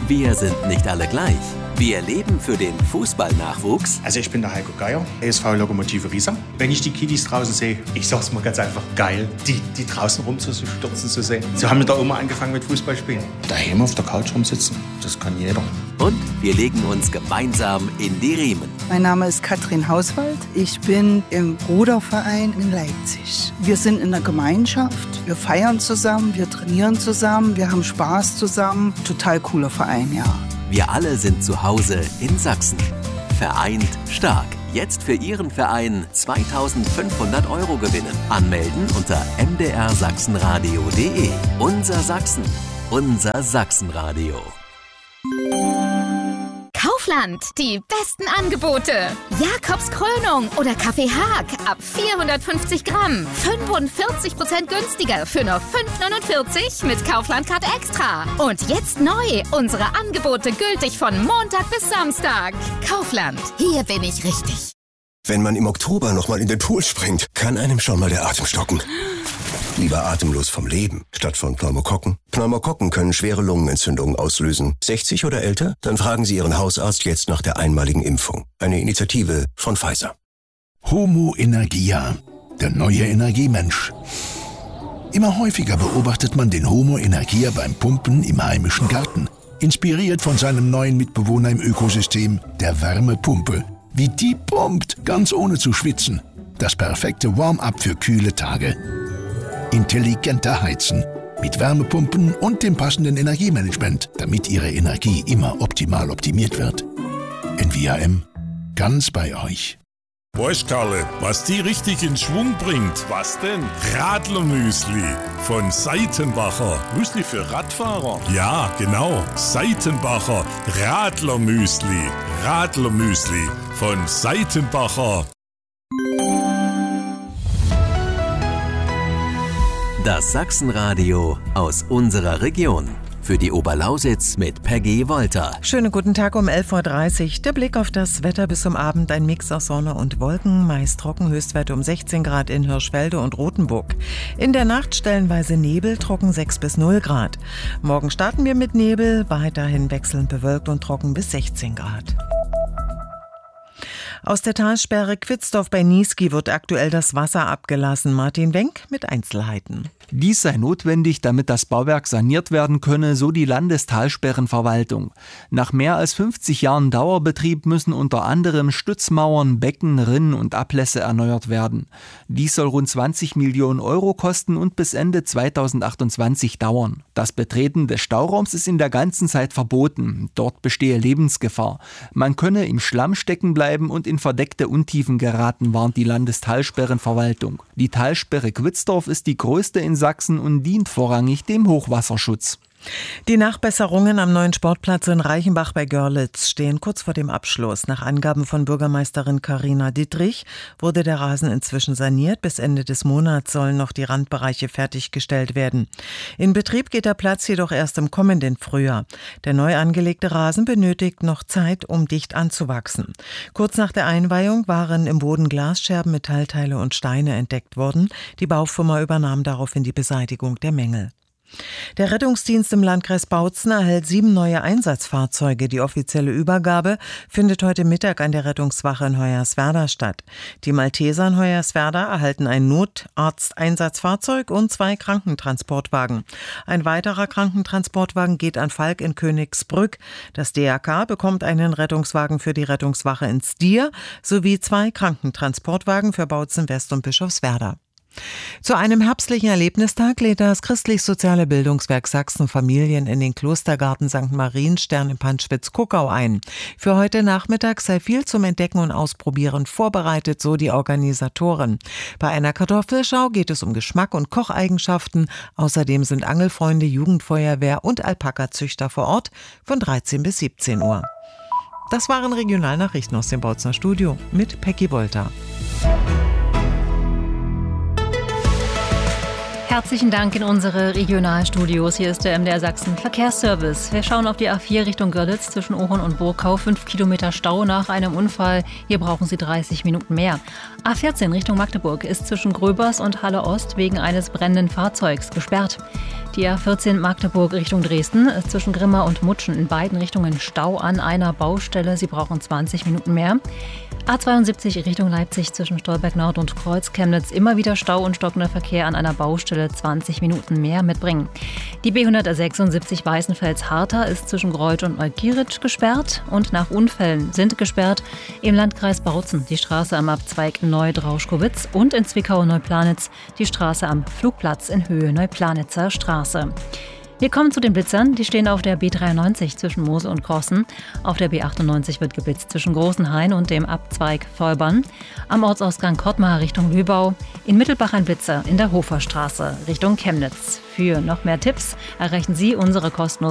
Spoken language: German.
Wir sind nicht alle gleich. Wir leben für den Fußballnachwuchs. Also ich bin der Heiko Geier, ESV Lokomotive Riesa. Wenn ich die Kiddies draußen sehe, ich sag's mal ganz einfach, geil, die draußen rumzustürzen zu sehen. Sie haben mit der Oma angefangen mit Fußballspielen. Daheim auf der Couch rumsitzen, das kann jeder. Und wir legen uns gemeinsam in die Riemen. Mein Name ist Katrin Hauswald. Ich bin im Ruderverein in Leipzig. Wir sind in der Gemeinschaft. Wir feiern zusammen, wir trainieren zusammen, wir haben Spaß zusammen. Total cooler Verein, ja. Wir alle sind zu Hause in Sachsen. Vereint stark. Jetzt für Ihren Verein 2.500 € gewinnen. Anmelden unter mdrsachsenradio.de. Unser Sachsen. Unser Sachsenradio. Kaufland, die besten Angebote. Jakobs Krönung oder Kaffee Haag ab 450 Gramm. 45% günstiger für nur 5,49 mit Kaufland-Card Extra. Und jetzt neu, unsere Angebote gültig von Montag bis Samstag. Kaufland, hier bin ich richtig. Wenn man im Oktober nochmal in den Pool springt, kann einem schon mal der Atem stocken. Lieber atemlos vom Leben, statt von Pneumokokken. Pneumokokken können schwere Lungenentzündungen auslösen. 60 oder älter? Dann fragen Sie Ihren Hausarzt jetzt nach der einmaligen Impfung. Eine Initiative von Pfizer. Homo Energia, der neue Energiemensch. Immer häufiger beobachtet man den Homo Energia beim Pumpen im heimischen Garten. Inspiriert von seinem neuen Mitbewohner im Ökosystem, der Wärmepumpe. Wie die pumpt, ganz ohne zu schwitzen. Das perfekte Warm-up für kühle Tage. Intelligenter Heizen mit Wärmepumpen und dem passenden Energiemanagement, damit Ihre Energie immer optimal optimiert wird. NVAM, ganz bei euch. Weißt Karle, was die richtig in Schwung bringt? Was denn? Radlermüsli von Seitenbacher. Müsli für Radfahrer? Ja, genau. Seitenbacher Radlermüsli. Radlermüsli von Seitenbacher. Das Sachsenradio aus unserer Region. Für die Oberlausitz mit Peggy Wolter. Schönen guten Tag um 11.30 Uhr. Der Blick auf das Wetter bis zum Abend. Ein Mix aus Sonne und Wolken. Meist trocken, Höchstwerte um 16 Grad in Hirschfelde und Rothenburg. In der Nacht stellenweise Nebel, trocken 6 bis 0 Grad. Morgen starten wir mit Nebel, weiterhin wechselnd bewölkt und trocken bis 16 Grad. Aus der Talsperre Quitzdorf bei Niesky wird aktuell das Wasser abgelassen. Martin Wenck mit Einzelheiten. Dies sei notwendig, damit das Bauwerk saniert werden könne, so die Landestalsperrenverwaltung. Nach mehr als 50 Jahren Dauerbetrieb müssen unter anderem Stützmauern, Becken, Rinnen und Ablässe erneuert werden. Dies soll rund 20 Millionen € kosten und bis Ende 2028 dauern. Das Betreten des Stauraums ist in der ganzen Zeit verboten. Dort bestehe Lebensgefahr. Man könne im Schlamm stecken bleiben und in verdeckte Untiefen geraten, warnt die Landestalsperrenverwaltung. Die Talsperre Quitzdorf ist die größte in Sachsen und dient vorrangig dem Hochwasserschutz. Die Nachbesserungen am neuen Sportplatz in Reichenbach bei Görlitz stehen kurz vor dem Abschluss. Nach Angaben von Bürgermeisterin Carina Dittrich wurde der Rasen inzwischen saniert. Bis Ende des Monats sollen noch die Randbereiche fertiggestellt werden. In Betrieb geht der Platz jedoch erst im kommenden Frühjahr. Der neu angelegte Rasen benötigt noch Zeit, um dicht anzuwachsen. Kurz nach der Einweihung waren im Boden Glasscherben, Metallteile und Steine entdeckt worden. Die Baufirma übernahm daraufhin die Beseitigung der Mängel. Der Rettungsdienst im Landkreis Bautzen erhält 7 neue Einsatzfahrzeuge. Die offizielle Übergabe findet heute Mittag an der Rettungswache in Hoyerswerda statt. Die Malteser in Hoyerswerda erhalten ein Notarzteinsatzfahrzeug und 2 Krankentransportwagen. Ein weiterer Krankentransportwagen geht an Falk in Königsbrück. Das DRK bekommt einen Rettungswagen für die Rettungswache in Stier sowie 2 Krankentransportwagen für Bautzen West und Bischofswerda. Zu einem herbstlichen Erlebnistag lädt das Christlich-Soziale Bildungswerk Sachsen Familien in den Klostergarten St. Marienstern in Panschwitz-Kuckau ein. Für heute Nachmittag sei viel zum Entdecken und Ausprobieren vorbereitet, so die Organisatoren. Bei einer Kartoffelschau geht es um Geschmack und Kocheigenschaften. Außerdem sind Angelfreunde, Jugendfeuerwehr und Alpaka-Züchter vor Ort von 13 bis 17 Uhr. Das waren Regionalnachrichten aus dem Bautzener Studio mit Peggy Wolter. Herzlichen Dank in unsere Regionalstudios. Hier ist der MDR Sachsen Verkehrsservice. Wir schauen auf die A4 Richtung Görlitz zwischen Ohren und Burgau. 5 Kilometer Stau nach einem Unfall. Hier brauchen Sie 30 Minuten mehr. A14 Richtung Magdeburg ist zwischen Gröbers und Halle Ost wegen eines brennenden Fahrzeugs gesperrt. Die A14 Magdeburg Richtung Dresden ist zwischen Grimma und Mutschen in beiden Richtungen Stau an einer Baustelle. Sie brauchen 20 Minuten mehr. A72 Richtung Leipzig zwischen Stolberg Nord und Kreuz-Chemnitz immer wieder Stau und stockender Verkehr an einer Baustelle, 20 Minuten mehr mitbringen. Die B176 Weißenfels-Harter ist zwischen Greutsch und Neugierisch gesperrt und nach Unfällen sind gesperrt im Landkreis Bautzen die Straße am Abzweig Neudrauschkowitz und in Zwickau-Neuplanitz die Straße am Flugplatz in Höhe Neuplanitzer Straße. Wir kommen zu den Blitzern. Die stehen auf der B93 zwischen Mosel und Krossen. Auf der B98 wird geblitzt zwischen Großenhain und dem Abzweig Feubern. Am Ortsausgang Kottmar Richtung Lübau. In Mittelbach ein Blitzer in der Hoferstraße Richtung Chemnitz. Für noch mehr Tipps erreichen Sie unsere kostenlose